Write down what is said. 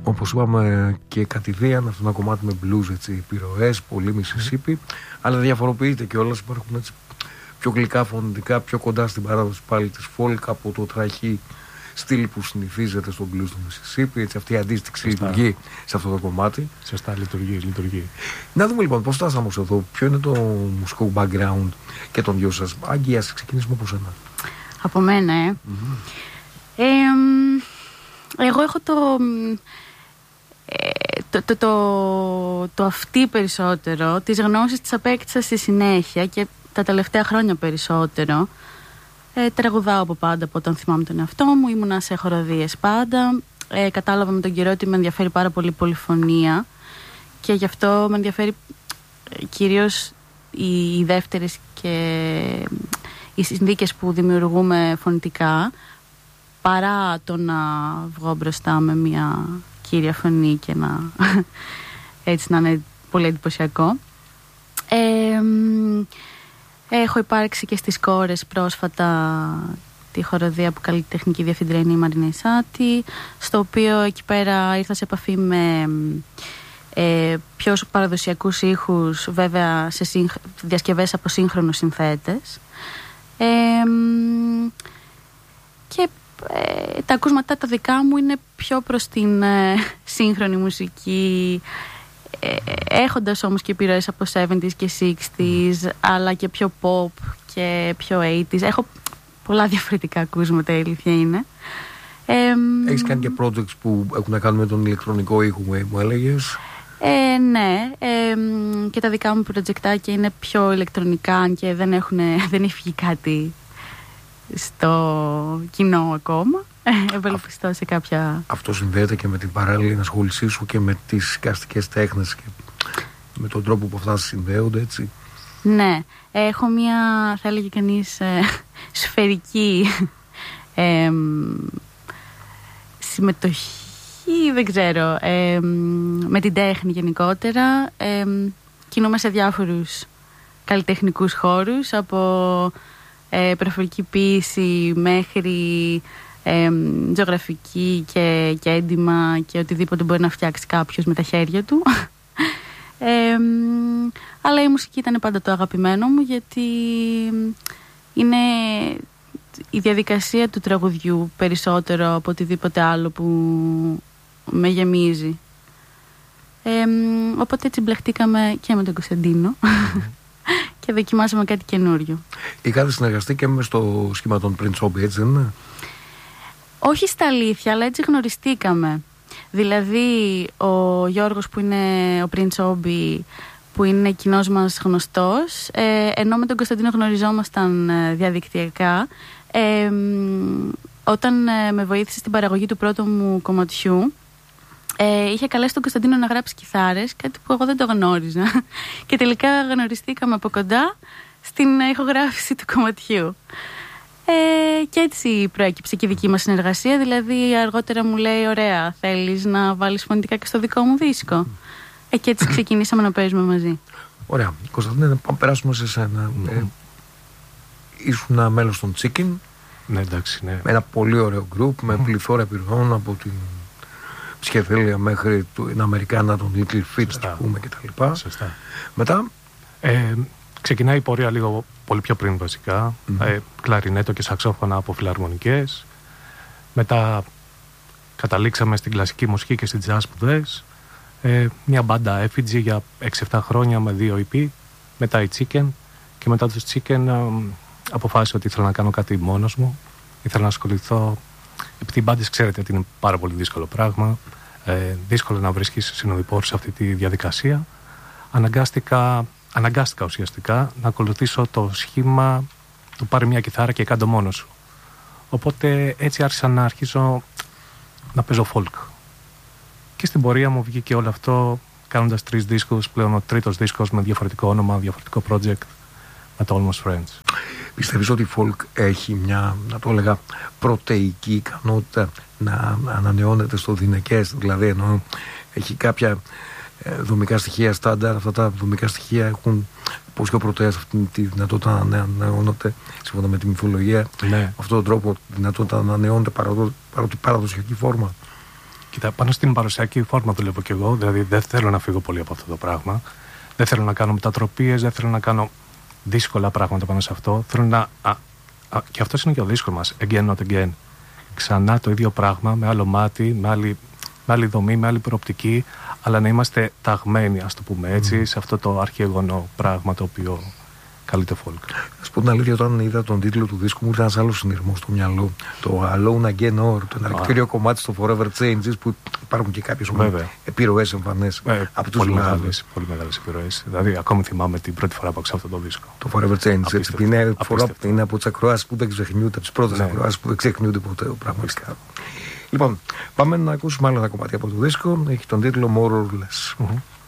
όπως είπαμε και κατηδίαν, αυτό ένα κομμάτι με blues, έτσι, επιρροές, πολύ Mississippi, αλλά διαφοροποιείται κιόλας, υπάρχουν έτσι πιο γλυκά φωνητικά, πιο κοντά στην παράδοση πάλι της folk από το τραχή στυλ που συνηθίζεται στο blues του Mississippi, έτσι, αυτή η αντίστοιξη λειτουργεί σε αυτό το κομμάτι. Σωστά, λειτουργεί. Να δούμε λοιπόν πώς φτάσαμε ως εδώ, ποιο είναι το μουσικό background και των δυο σας. Άγγι, ας ξεκινήσουμε από σένα. Από μένα, εγώ έχω το αυτή περισσότερο, τις γνώσεις τις απέκτησα στη συνέχεια και τα τελευταία χρόνια περισσότερο. Τραγουδάω από πάντα, από όταν θυμάμαι τον εαυτό μου, ήμουνα σε χοροδίες πάντα. Κατάλαβα με τον καιρό ότι με ενδιαφέρει πάρα πολύ η πολυφωνία και γι' αυτό με ενδιαφέρει κυρίως οι δεύτερες και οι συνθήκες που δημιουργούμε φωνητικά, παρά το να βγω μπροστά με μια κύρια φωνή και έτσι να είναι πολύ εντυπωσιακό. Έχω υπάρξει και στις Κόρες πρόσφατα τη χοροδία που καλλιτεχνική διευθύντρια είναι η Μαρίνα Ισάτη, στο οποίο εκεί πέρα ήρθα σε επαφή με πιο παραδοσιακούς ήχους, βέβαια σε διασκευές από σύγχρονους συνθέτες, και τα ακούσματα τα δικά μου είναι πιο προς την σύγχρονη μουσική, έχοντας όμως και επιρροές από 70s και 60s, αλλά και πιο pop και πιο 80s. Έχω πολλά διαφορετικά ακούσματα, η αλήθεια είναι. Έχεις κάνει και projects που έχουν να κάνουν με τον ηλεκτρονικό ήχο, μου έλεγες. Ναι, και τα δικά μου projectάκια είναι πιο ηλεκτρονικά, αν και δεν έχει βγει κάτι στο κοινό ακόμα. Ευελπιστώ σε κάποια... Αυτό συνδέεται και με την παράλληλη ενασχόλησή σου και με τις εικαστικές τέχνες και με τον τρόπο που αυτά συνδέονται, έτσι. Ναι, έχω μια, θα έλεγε κανείς, σφαιρική συμμετοχή, δεν ξέρω, με την τέχνη γενικότερα. Κινούμαι σε διάφορους καλλιτεχνικούς χώρους, από προφορική ποίηση μέχρι ζωγραφική και έντοιμα και οτιδήποτε μπορεί να φτιάξει κάποιος με τα χέρια του. Αλλά η μουσική ήταν πάντα το αγαπημένο μου, γιατί είναι η διαδικασία του τραγουδιού περισσότερο από οτιδήποτε άλλο που με γεμίζει. Οπότε έτσι μπλεχτήκαμε και με τον Κωνσταντίνο και δοκιμάσαμε κάτι καινούριο. Είχατε συνεργαστεί και με στο σχήμα των Prince Obi, έτσι δεν είναι? Όχι στα αλήθεια, αλλά έτσι γνωριστήκαμε. Δηλαδή ο Γιώργος που είναι ο Prince Obi, που είναι κοινός μας γνωστός, ενώ με τον Κωνσταντίνο γνωριζόμασταν διαδικτυακά, όταν με βοήθησε στην παραγωγή του πρώτου μου κομματιού, είχε καλέσει τον Κωνσταντίνο να γράψει κιθάρες, κάτι που εγώ δεν το γνώριζα, και τελικά γνωριστήκαμε από κοντά στην ηχογράφηση του κομματιού. Και έτσι προέκυψε και η δική μας συνεργασία. Δηλαδή αργότερα μου λέει, ωραία, θέλεις να βάλεις φωνητικά και στο δικό μου δίσκο? Και έτσι ξεκινήσαμε να παίζουμε μαζί. Ωραία, Κωνσταντίνε, πάμε περάσουμε σε σένα. Ήσουν ένα μέλος των Chicken. Ναι, εντάξει, ναι. Με ένα πολύ ωραίο γκρουπ, με πληθώρα επιρροών από την ψυχεδέλεια μέχρι την Αμερικάνα, τον Little Feat, ας πούμε, κτλ. Σωστά. Μετά ξεκινάει η πορεία λίγο πολύ πιο πριν, βασικά. Κλαρινέτο και σαξόφωνα από φιλαρμονικές. Μετά καταλήξαμε στην κλασική μουσική και στις jazz σπουδές. Μια μπάντα έφιτζη για 6-7 χρόνια με 2 EP. Μετά οι Chicken. Και μετά τους Chicken αποφάσισα ότι ήθελα να κάνω κάτι μόνος μου. Ήθελα να ασχοληθώ. Επειδή οι μπάντες ξέρετε ότι είναι πάρα πολύ δύσκολο πράγμα. Δύσκολο να βρίσκεις συνοδοιπόρους σε αυτή τη διαδικασία. Αναγκάστηκα ουσιαστικά να ακολουθήσω το σχήμα του πάρε μια κιθάρα και κάντο μόνος σου. Οπότε έτσι άρχισα να αρχίσω να παίζω folk. Και στην πορεία μου βγήκε όλο αυτό κάνοντας 3 δίσκους, πλέον ο 3ος δίσκος με διαφορετικό όνομα, διαφορετικό project, με το Almost Friends. Πιστεύεις ότι η folk έχει μια, να το έλεγα, πρωτεϊκή ικανότητα να ανανεώνεται στο δυναικές, δηλαδή ενώ έχει κάποια δομικά στοιχεία στάνταρ, αυτά τα δομικά στοιχεία έχουν πως και ο πρωτέας αυτή τη δυνατότητα να ανανεώνεται σύμφωνα με τη μυθολογία, με αυτόν τον τρόπο δυνατότητα να ανανεώνεται παρότι παραδοσιακή φόρμα? Κοίτα, πάνω στην παρουσιακή φόρμα δουλεύω κι εγώ. Δηλαδή δεν θέλω να φύγω πολύ από αυτό το πράγμα. Δεν θέλω να κάνω μετατροπίες, δεν θέλω να κάνω δύσκολα πράγματα πάνω σε αυτό. Θέλω να. Και αυτό είναι και ο δύσκολο μας. Again, not again. Ξανά το ίδιο πράγμα, με άλλο μάτι, με άλλη δομή, με άλλη προοπτική, αλλά να είμαστε ταγμένοι, ας το πούμε έτσι, σε αυτό το αρχαιγωνό πράγμα το οποίο καλείται folk. Να σου πω την αλήθεια, όταν είδα τον τίτλο του δίσκου μου ήρθε ένας άλλος συνειρμός στο μυαλό. Το Alone Again Or, το εναρκτήριο κομμάτι στο Forever Changes, που υπάρχουν και κάποιες επιρροές εμφανές από τους Λάδες. Πολύ μεγάλες επιρροές. Δηλαδή, ακόμη θυμάμαι την πρώτη φορά που άκουσα αυτό το δίσκο. Το Forever Changes. Είναι από τις ακροάσεις που δεν ξεχνιούνται, από τις πρώτες ακροάσεις που δεν ξεχνιούνται ποτέ πραγματικά. Λοιπόν, πάμε να ακούσουμε άλλο ένα κομμάτι από το δίσκο. Έχει τον τίτλο More or Less.